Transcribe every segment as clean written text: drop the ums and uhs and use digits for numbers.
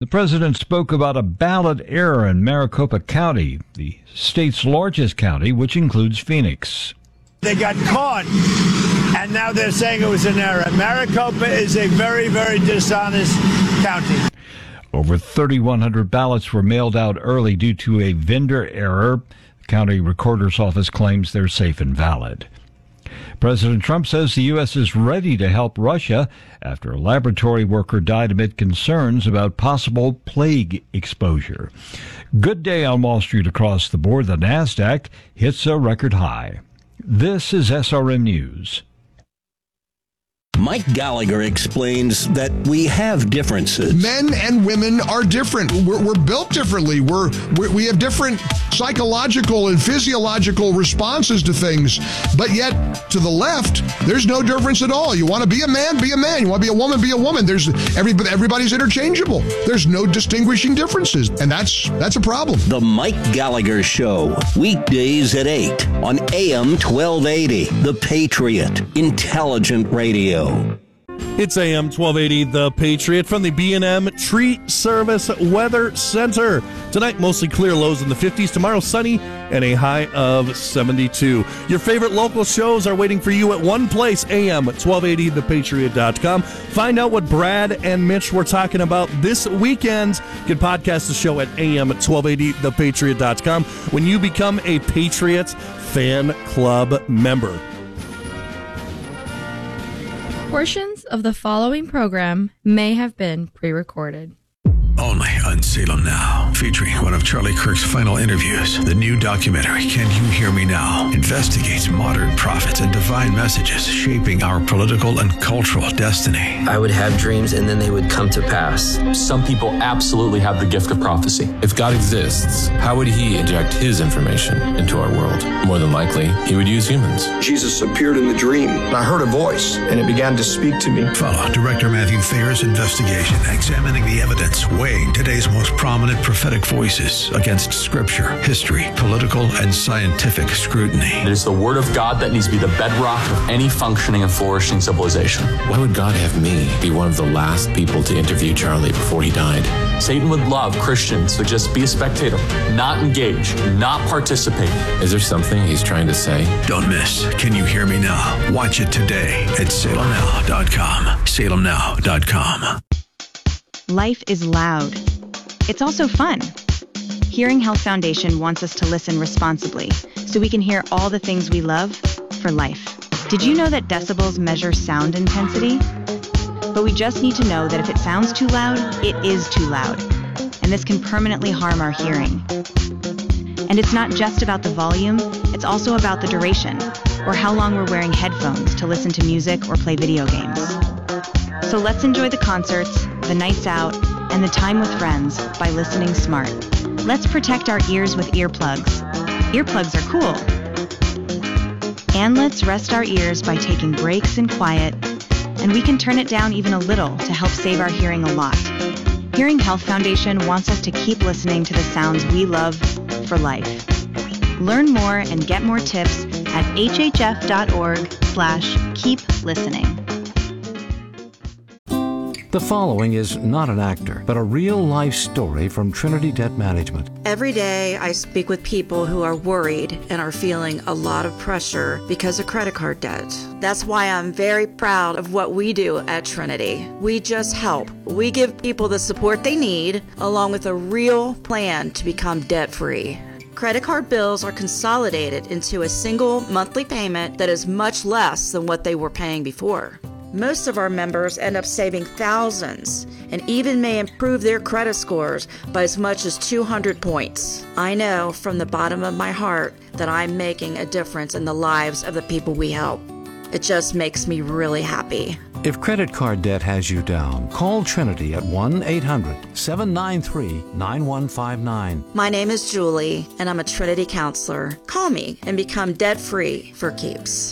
president spoke about a ballot error in Maricopa County, the state's largest county, which includes Phoenix. They got caught, and now they're saying it was an error. Maricopa is a very, very dishonest county. Over 3,100 ballots were mailed out early due to a vendor error. The county recorder's office claims they're safe and valid. President Trump says the U.S. is ready to help Russia after a laboratory worker died amid concerns about possible plague exposure. Good day on Wall Street across the board. The Nasdaq hits a record high. This is SRN News. Mike Gallagher explains that we have differences. Men and women are different. We're built differently. We have different psychological and physiological responses to things. But yet, to the left, there's no difference at all. You want to be a man, be a man. You want to be a woman, be a woman. Everybody's interchangeable. There's no distinguishing differences, and that's a problem. The Mike Gallagher Show, weekdays at 8 on AM 1280. The Patriot, intelligent radio. It's AM 1280, The Patriot, from the B&M Tree Service Weather Center. Tonight, mostly clear, lows in the 50s. Tomorrow, sunny and a high of 72. Your favorite local shows are waiting for you at one place, AM1280thepatriot.com. Find out what Brad and Mitch were talking about this weekend. You can podcast the show at AM1280thepatriot.com when you become a Patriot Fan Club member. Portions of the following program may have been pre-recorded. Only on Salem Now, featuring one of Charlie Kirk's final interviews. The new documentary, Can You Hear Me Now?, investigates modern prophets and divine messages shaping our political and cultural destiny. I would have dreams and then they would come to pass. Some people absolutely have the gift of prophecy. If God exists, how would he inject his information into our world? More than likely, he would use humans. Jesus appeared in the dream, and I heard a voice, and it began to speak to me. Follow Director Matthew Thayer's investigation, examining the evidence, weighing today's most prominent prophetic voices against scripture, history, political, and scientific scrutiny. It is the word of God that needs to be the bedrock of any functioning and flourishing civilization. Why would God have me be one of the last people to interview Charlie before he died? Satan would love Christians to just be a spectator, not engage, not participate. Is there something he's trying to say? Don't miss Can You Hear Me Now? Watch it today at salemnow.com. salemnow.com. Life is loud. It's also fun. Hearing Health Foundation wants us to listen responsibly so we can hear all the things we love for life. Did you know that decibels measure sound intensity? But we just need to know that if it sounds too loud, it is too loud. And this can permanently harm our hearing. And it's not just about the volume, it's also about the duration, or how long we're wearing headphones to listen to music or play video games. So let's enjoy the concerts, the nights out, and the time with friends by listening smart. Let's protect our ears with earplugs. Earplugs are cool. And let's rest our ears by taking breaks in quiet, and we can turn it down even a little to help save our hearing a lot. Hearing Health Foundation wants us to keep listening to the sounds we love for life. Learn more and get more tips at hhf.org/keep listening. The following is not an actor, but a real-life story from Trinity Debt Management. Every day I speak with people who are worried and are feeling a lot of pressure because of credit card debt. That's why I'm very proud of what we do at Trinity. We just help. We give people the support they need, along with a real plan to become debt-free. Credit card bills are consolidated into a single monthly payment that is much less than what they were paying before. Most of our members end up saving thousands and even may improve their credit scores by as much as 200 points. I know from the bottom of my heart that I'm making a difference in the lives of the people we help. It just makes me really happy. If credit card debt has you down, call Trinity at 1-800-793-9159. My name is Julie, and I'm a Trinity counselor. Call me and become debt-free for keeps.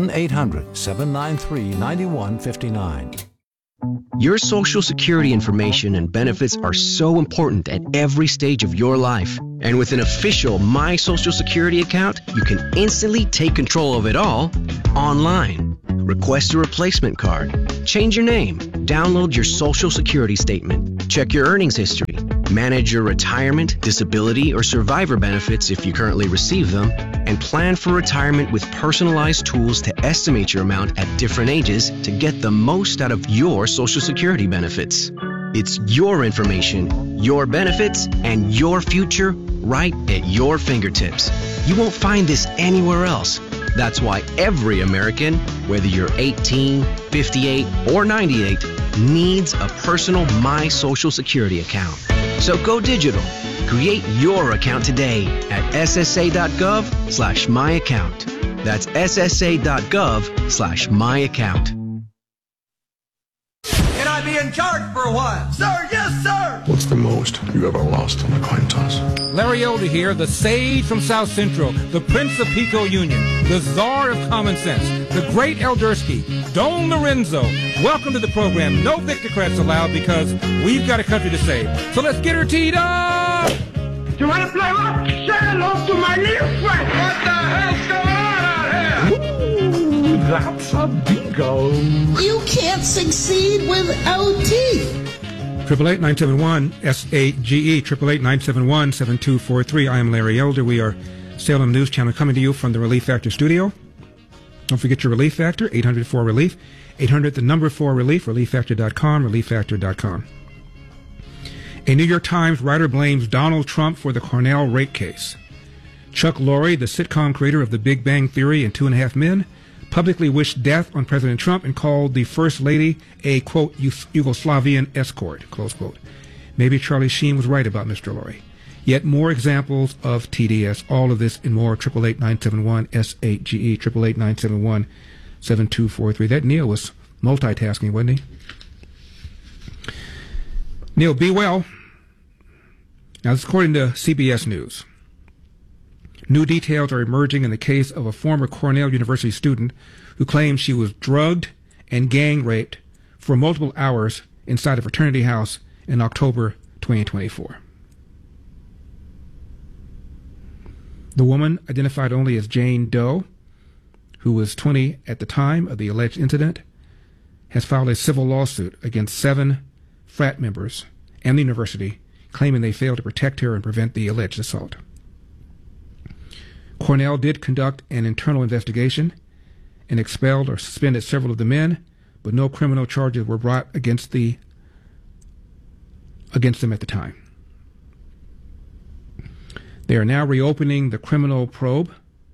1-800-793-9159. Your Social Security information and benefits are so important at every stage of your life. And with an official My Social Security account, you can instantly take control of it all online. Request a replacement card, change your name, download your Social Security statement, Check your earnings history, manage your retirement, disability, or survivor benefits if you currently receive them, and plan for retirement with personalized tools to estimate your amount at different ages to get the most out of your Social Security benefits. It's your information, your benefits, and your future right at your fingertips. You won't find this anywhere else. That's why every American, whether you're 18, 58, or 98, needs a personal My Social Security account. So go digital. Create your account today at ssa.gov/myaccount. That's ssa.gov/myaccount. Can I be in charge for a while? Sir, yes, sir! What's the most you ever lost on a coin toss? Larry Elder here, the sage from South Central, the Prince of Pico Union, the czar of common sense, the great Eldersky, Don Lorenzo. Welcome to the program. No Victocrats allowed because we've got a country to save. So let's get her teed up! You want to play what? Say hello to my little friend! What the hell's going on out here? Ooh, that's a bingo. You can't succeed without teeth. 888-971-SAGE, 888-971-7243. I am Larry Elder. We are Salem News Channel coming to you from the Relief Factor studio. Don't forget your Relief Factor, 800-4RELIEF, 800-4RELIEF, ReliefFactor.com, ReliefFactor.com. A New York Times writer blames Donald Trump for the Cornell rape case. Chuck Lorre, the sitcom creator of The Big Bang Theory and 2.5 Men, publicly wished death on President Trump and called the First Lady a, quote, Yugoslavian escort, close quote. Maybe Charlie Sheen was right about Mr. Lorre. Yet more examples of TDS. All of this and more. 888-971-SAGE, 888-971-7243. That Neil was multitasking, wasn't he? Neil, be well. Now, this is according to CBS News. New details are emerging in the case of a former Cornell University student who claims she was drugged and gang raped for multiple hours inside a fraternity house in October 2024. The woman, identified only as Jane Doe, who was 20 at the time of the alleged incident, has filed a civil lawsuit against 7 frat members and the university, claiming they failed to protect her and prevent the alleged assault. Cornell did conduct an internal investigation and expelled or suspended several of the men, but no criminal charges were brought against them at the time. They are now reopening the criminal probe.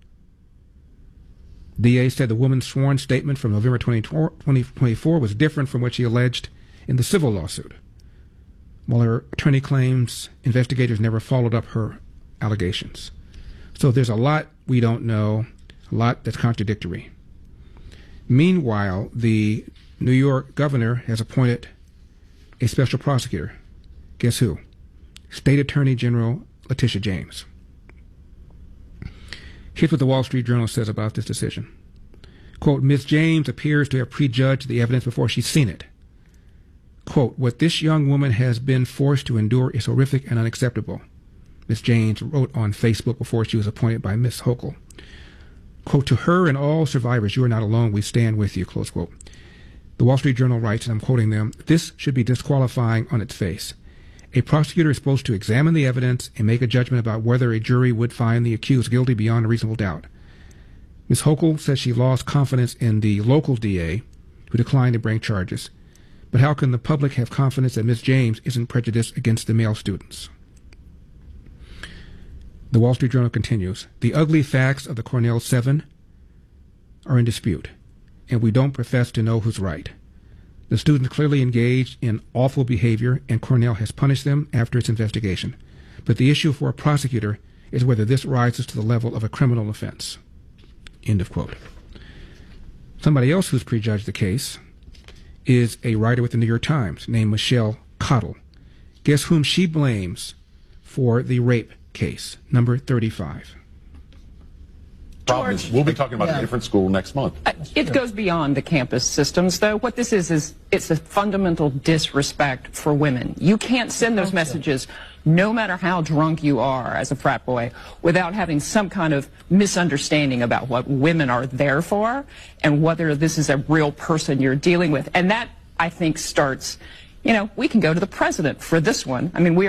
DA said the woman's sworn statement from November 2024 was different from what she alleged in the civil lawsuit, while her attorney claims investigators never followed up her allegations. So there's a lot we don't know, a lot that's contradictory. Meanwhile, the New York governor has appointed a special prosecutor. Guess who? State Attorney General Letitia James. Here's what the Wall Street Journal says about this decision. Quote, Ms. James appears to have prejudged the evidence before she's seen it. Quote, what this young woman has been forced to endure is horrific and unacceptable, Ms. James wrote on Facebook before she was appointed by Ms. Hochul. Quote, to her and all survivors, you are not alone. We stand with you, close quote. The Wall Street Journal writes, and I'm quoting them, this should be disqualifying on its face. A prosecutor is supposed to examine the evidence and make a judgment about whether a jury would find the accused guilty beyond a reasonable doubt. Ms. Hochul says she lost confidence in the local DA, who declined to bring charges. But how can the public have confidence that Ms. James isn't prejudiced against the male students? The Wall Street Journal continues, the ugly facts of the Cornell 7 are in dispute, and we don't profess to know who's right. The students clearly engaged in awful behavior, and Cornell has punished them after its investigation. But the issue for a prosecutor is whether this rises to the level of a criminal offense. End of quote. Somebody else who's prejudged the case is a writer with the New York Times named Michelle Cottle. Guess whom she blames for the rape case, number 35. Problem is, we'll be talking about a different school next month. It goes beyond the campus systems, though. What this is it's a fundamental disrespect for women. You can't send those messages, no matter how drunk you are as a frat boy, without having some kind of misunderstanding about what women are there for and whether this is a real person you're dealing with. And that, I think, starts you know, we can go to the president for this one. I mean, we